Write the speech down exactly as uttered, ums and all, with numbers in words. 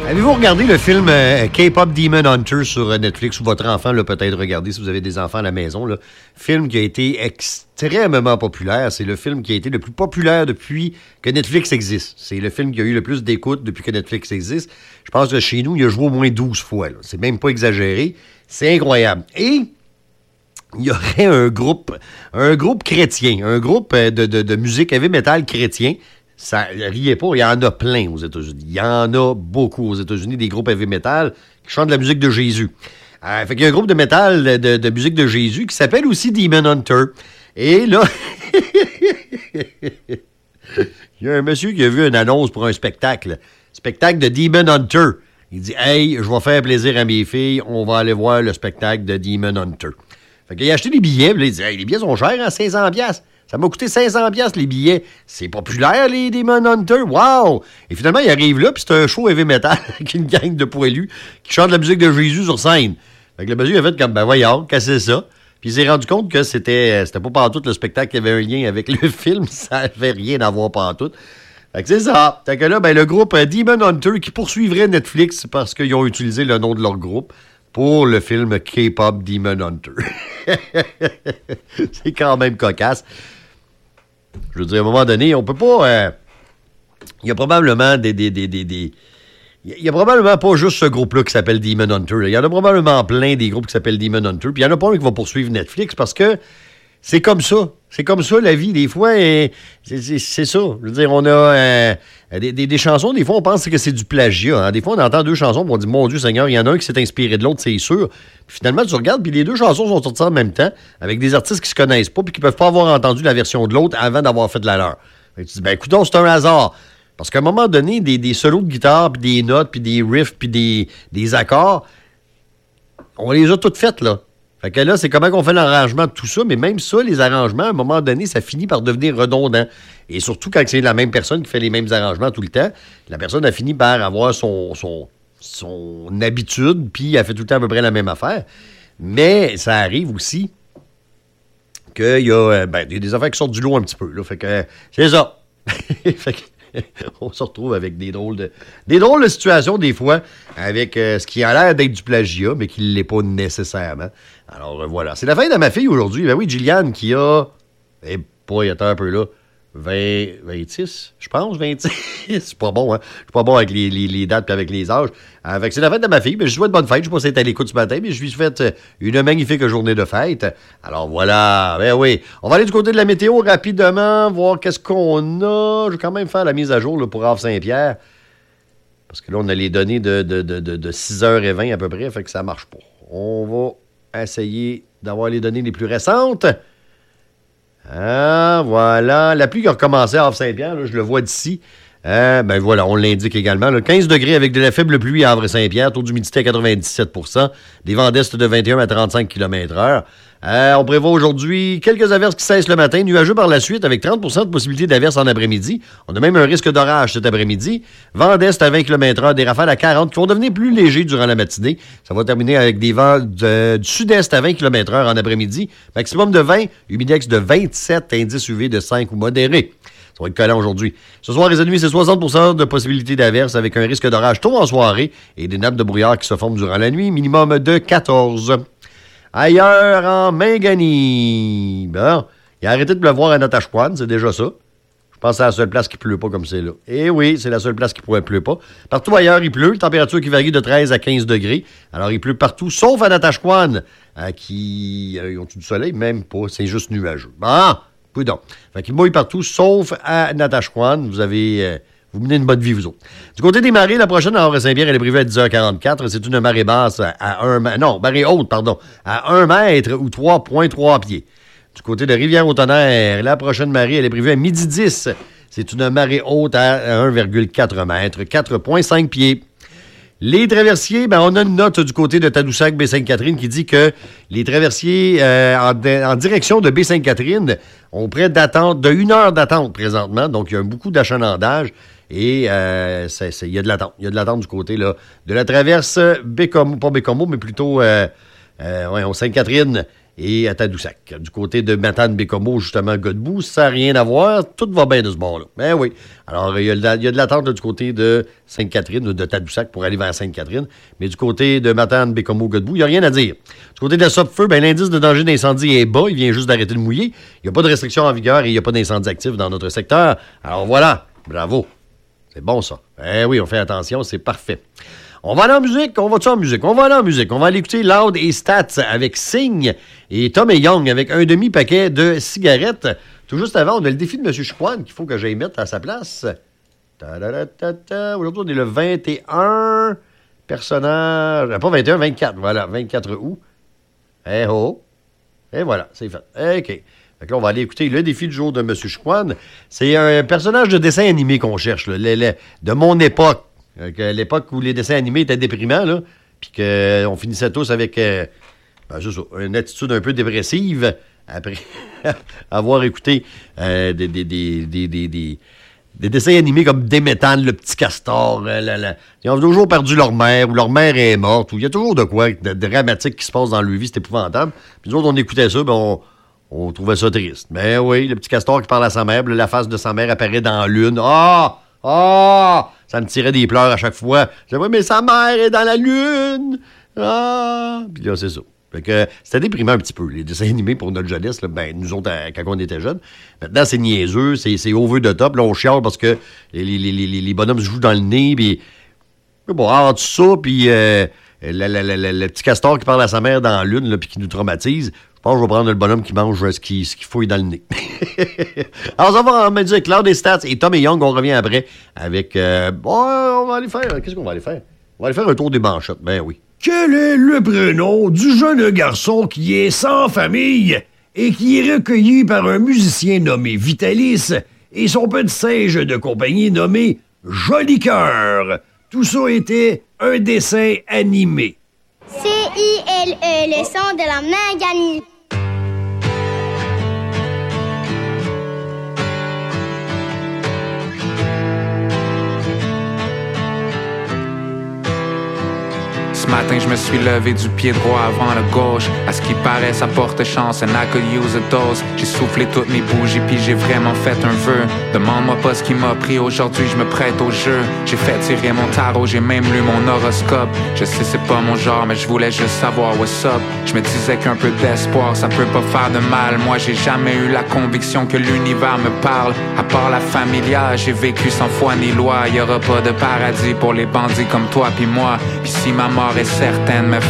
Avez-vous regardé le film euh, K-Pop Demon Hunter sur Netflix ou votre enfant l'a peut-être regardé si vous avez des enfants à la maison? Là. Film qui a été extrêmement populaire. C'est le film qui a été le plus populaire depuis que Netflix existe. C'est le film qui a eu le plus d'écoute depuis que Netflix existe. Je pense que chez nous, il a joué au moins douze fois. Là. C'est même pas exagéré. C'est incroyable. Et il y aurait un groupe, un groupe chrétien, un groupe de, de, de musique heavy metal chrétien. Ça, riez pas, il y en a plein aux États-Unis. Il y en a beaucoup aux États-Unis, des groupes heavy metal qui chantent de la musique de Jésus. Euh, fait qu'il y a un groupe de métal de, de, de musique de Jésus qui s'appelle aussi Demon Hunter. Et là, il y a un monsieur qui a vu une annonce pour un spectacle. Spectacle de Demon Hunter. Il dit « Hey, je vais faire plaisir à mes filles, on va aller voir le spectacle de Demon Hunter. » Fait qu'il a acheté des billets, puis là, il dit « Hey, les billets sont chers, hein, cinq cents piastres. Ça m'a coûté cinq cents piastres les billets. C'est populaire, les Demon Hunter. Wow! » Et finalement, il arrive là, puis c'est un show heavy metal avec une gang de poilus qui chantent la musique de Jésus sur scène. Fait que le monsieur a fait comme, ben voyons, qu'est-ce que c'est ça? Puis il s'est rendu compte que c'était, c'était pas pantoute le spectacle qui avait un lien avec le film. Ça avait rien à voir pantoute. Fait que c'est ça. Fait que là, ben, le groupe Demon Hunter qui poursuivrait Netflix parce qu'ils ont utilisé le nom de leur groupe pour le film K-Pop Demon Hunter. C'est quand même cocasse. Je veux dire, à un moment donné, on peut pas... Euh, il y a probablement des... des, des, des, des il y a probablement pas juste ce groupe-là qui s'appelle Demon Hunter. Il y en a probablement plein des groupes qui s'appellent Demon Hunter. Puis il y en a pas un qui va poursuivre Netflix parce que c'est comme ça. C'est comme ça, la vie, des fois. Et c'est, c'est, c'est ça. Je veux dire, on a euh, des, des, des chansons, des fois, on pense que c'est du plagiat. Hein. Des fois, on entend deux chansons et on dit, mon Dieu Seigneur, il y en a un qui s'est inspiré de l'autre, c'est sûr. Puis finalement, tu regardes, puis les deux chansons sont sorties en même temps, avec des artistes qui se connaissent pas puis qui peuvent pas avoir entendu la version de l'autre avant d'avoir fait de la leur. Fait que tu dis, ben écoute, c'est un hasard. Parce qu'à un moment donné, des, des solos de guitare, puis des notes, puis des riffs, puis des, des accords, on les a toutes faites, là. Fait que là, c'est comment qu'on fait l'arrangement de tout ça, mais même ça, les arrangements, à un moment donné, ça finit par devenir redondant. Et surtout quand c'est la même personne qui fait les mêmes arrangements tout le temps, la personne a fini par avoir son, son, son habitude, puis elle fait tout le temps à peu près la même affaire. Mais ça arrive aussi qu'il y a ben, des affaires qui sortent du lot un petit peu. Là. Fait que c'est ça. Fait que on se retrouve avec des drôles de des drôles de situations, des fois, avec euh, ce qui a l'air d'être du plagiat, mais qui ne l'est pas nécessairement. Alors, euh, voilà. C'est la fête de ma fille aujourd'hui. Ben oui, Gilliane, qui a... Eh, pas, il attend un peu là. vingt, vingt-six, je pense, vingt-six. C'est pas bon, hein? Je suis pas bon avec les, les, les dates et avec les âges. Euh, fait que c'est la fête de ma fille. Ben, je lui souhaite bonne fête. Je sais pas si elle est à l'écoute ce matin, mais je lui souhaite une magnifique journée de fête. Alors, voilà. Ben oui. On va aller du côté de la météo rapidement, voir qu'est-ce qu'on a. Je vais quand même faire la mise à jour là, pour Havre-Saint-Pierre. Parce que là, on a les données de, de, de, de, de six heures vingt à peu près, fait que ça marche pas. On va essayer d'avoir les données les plus récentes. Ah, voilà. La pluie qui a recommencé à Havre-Saint-Pierre, là, je le vois d'ici. Euh, ben voilà, on l'indique également. Là, quinze degrés avec de la faible pluie à Havre-Saint-Pierre, taux d'humidité à quatre-vingt-dix-sept pour cent, des vents d'est de vingt et un à trente-cinq kilomètres heure. Euh, on prévoit aujourd'hui quelques averses qui cessent le matin, nuageux par la suite avec trente pour cent de possibilité d'averses en après-midi. On a même un risque d'orage cet après-midi. Vent d'est à vingt kilomètres heure, des rafales à quarante qui vont devenir plus légers durant la matinée. Ça va terminer avec des vents de, du sud-est à vingt kilomètres heure en après-midi. Maximum de vingt, humidex de vingt-sept, indice U V de cinq ou modéré. Ça va être collant aujourd'hui. Ce soir et cette nuit, c'est soixante pour cent de possibilité d'averses avec un risque d'orage tôt en soirée et des nappes de brouillard qui se forment durant la nuit, minimum de quatorze. Ailleurs, en Mingani. Bon, il a arrêté de pleuvoir à Natashquan, c'est déjà ça. Je pense que c'est la seule place qui ne pleut pas comme c'est là. Et oui, c'est la seule place qui ne pleut pas. Partout ailleurs, il pleut. Température qui varie de treize à quinze degrés. Alors, il pleut partout, sauf à Natashquan, euh, qui... Euh, ils ont du soleil? Même pas, c'est juste nuageux. Bon, puis donc. Fait qu'il mouille partout, sauf à Natashquan. Vous avez... Euh, Vous menez une bonne vie, vous autres. Du côté des marées, la prochaine à Havre-Saint-Pierre, elle est prévue à dix heures quarante-quatre. C'est une marée basse à un mètre. Non, marée haute, pardon. À un mètre ou trois virgule trois pieds. Du côté de Rivière-au-Tonnerre, la prochaine marée, elle est prévue à midi dix. C'est une marée haute à un virgule quatre mètres, quatre virgule cinq pieds. Les traversiers, ben on a une note du côté de Tadoussac, Baie-Sainte-Catherine, qui dit que les traversiers euh, en, de, en direction de Baie-Sainte-Catherine ont près d'attente, de une heure d'attente présentement. Donc, il y a beaucoup d'achalandage et euh, c'est, c'est, il y a de l'attente. Il y a de l'attente du côté là, de la traverse Bécomo, pas Bécomo, mais plutôt euh, euh, ouais, Sainte-Catherine et à Tadoussac. Du côté de Matane-Bécomo, justement, Godbout, ça n'a rien à voir. Tout va bien de ce bord-là. Ben oui. Alors, il y a de, la, il y a de l'attente là, du côté de Sainte-Catherine, ou de Tadoussac, pour aller vers Sainte-Catherine. Mais du côté de Matane-Bécomo, Godbout, il n'y a rien à dire. Du côté de la Sopfeu, ben, l'indice de danger d'incendie est bas. Il vient juste d'arrêter de mouiller. Il n'y a pas de restriction en vigueur et il n'y a pas d'incendie actif dans notre secteur. Alors voilà. Bravo. C'est bon, ça. Eh oui, on fait attention. C'est parfait. On va aller en musique, on va-tu en musique? On va aller en musique. On va aller écouter Loud et Stats avec Signe et Tom et Young avec un demi-paquet de cigarettes. Tout juste avant, on a le défi de M. Chicoine qu'il faut que j'aille mettre à sa place. Aujourd'hui, on est le vingt et un personnage... Pas vingt et un, vingt-quatre. Voilà, vingt-quatre août. Eh oh. Et voilà, c'est fait. OK. Fait que là, on va aller écouter le défi du jour de M. Chicoine. C'est un personnage de dessin animé qu'on cherche, là, le, le, de mon époque. À l'époque où les dessins animés étaient déprimants, là, puis qu'on finissait tous avec euh, ben, c'est ça, une attitude un peu dépressive après avoir écouté euh, des, des, des, des, des, des, des dessins animés comme Déméthane, le petit castor. Euh, la, la. Ils ont toujours perdu leur mère, ou leur mère est morte, ou il y a toujours de quoi de dramatique qui se passe dans leur vie, c'est épouvantable. Puis nous autres, on écoutait ça, ben on, on trouvait ça triste. Mais oui, le petit castor qui parle à sa mère, la face de sa mère apparaît dans la lune. Ah! Ah! Ça me tirait des pleurs à chaque fois. Je disais, mais sa mère est dans la lune! Ah! Puis là, c'est ça. Fait que c'était déprimant un petit peu, les dessins animés pour notre jeunesse. Là, ben, nous autres, quand on était jeunes. Maintenant, c'est niaiseux, c'est, c'est over the top. Là, on chiale parce que les, les, les, les bonhommes se jouent dans le nez. Puis, bon, en tout ça, puis euh, le, le, le, le petit castor qui parle à sa mère dans la lune, puis qui nous traumatise. Je pense que je vais prendre le bonhomme qui mange ce qu'il, ce qu'il fouille dans le nez. Alors, ça va en me dire Claude des Stats et Tom et Young, on revient après avec... Euh, bon, on va aller faire... Qu'est-ce qu'on va aller faire? On va aller faire un tour des manchettes, ben oui. Quel est le prénom du jeune garçon qui est sans famille et qui est recueilli par un musicien nommé Vitalis et son petit singe de compagnie nommé Joli Cœur? Tout ça était un dessin animé. C I L E, le son de la manganise. Ce matin, je me suis levé du pied droit avant le gauche. À ce qui paraît, ça porte chance, and I could use a dose. J'ai soufflé toutes mes bougies, puis j'ai vraiment fait un vœu. Demande-moi pas ce qui m'a pris aujourd'hui, je me prête au jeu. J'ai fait tirer mon tarot, j'ai même lu mon horoscope. Je sais c'est pas mon genre, mais je voulais juste savoir what's up. Je me disais qu'un peu d'espoir, ça peut pas faire de mal. Moi, j'ai jamais eu la conviction que l'univers me parle. À part la familia, j'ai vécu sans foi ni loi. Y'aura pas de paradis pour les bandits comme toi puis moi. Puis si ma mort est certaine, mais